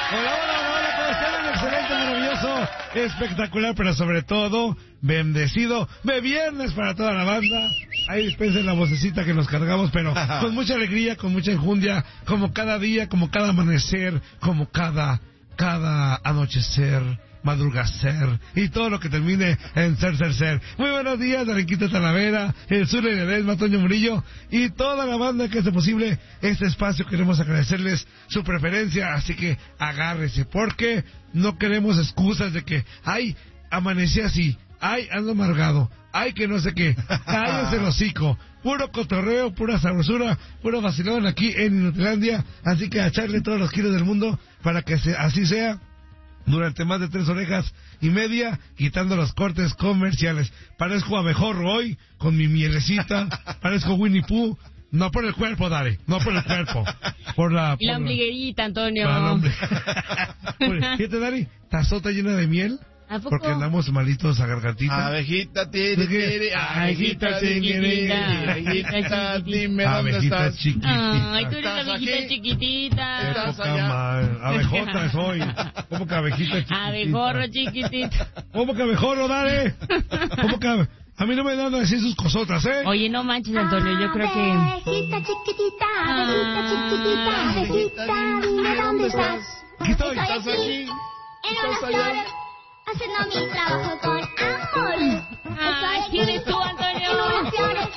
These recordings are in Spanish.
Hola, hola, hola, ¿cómo están? Excelente, maravilloso, espectacular, pero sobre todo, bendecido de viernes para toda la banda. Ahí dispensen la vocecita que nos cargamos, pero con mucha alegría, con mucha enjundia, como cada día, como cada amanecer, como cada anochecer, madrugacer y todo lo que termine en ser. Muy buenos días, Arenquita Talavera, el Sur de Ledesma, Toño Murillo y toda la banda que hace posible este espacio. Queremos agradecerles su preferencia, así que agárrese, porque no queremos excusas de que, ay, amanecí así, ay, ando amargado, ay, que no sé qué, cállese el hocico. Puro cotorreo, pura sabrosura, puro vacilón aquí en Inutilandia, así que a echarle todos los kilos del mundo para que así sea durante más de 3 orejas y media, quitando los cortes comerciales. Parezco abejorro hoy, con mi mielecita, parezco Winnie Pooh, no por el cuerpo, Dare, no por el cuerpo, por la... Y la ombliguerita, Antonio. Fíjate, Dare, tazota llena de miel. ¿A poco? Porque andamos malitos a gargantita. Abejita, tiri, tiri, abejita chiquitita, abejita, dime dónde estás. Chiquitita. Ay, tú eres la abejita chiquitita. Estás allá. Abejota soy. ¿Cómo que abejita chiquitita? Abejorro chiquitito. ¿Cómo que abejorro, Dale? ¿Cómo que a mí no me dan a decir sus cosotas, eh? Oye, no manches, Antonio, yo creo que... Abejita chiquitita, abejita, dime dónde estás. Aquí estoy. ¿Estás aquí? En una flor, haciendo mi trabajo con amor. Ay, ¿quién eres tú, Antonio? En unas flores,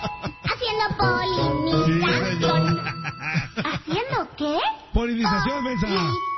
haciendo polinización. ¿Haciendo qué? Polinización, mensa. Polinización.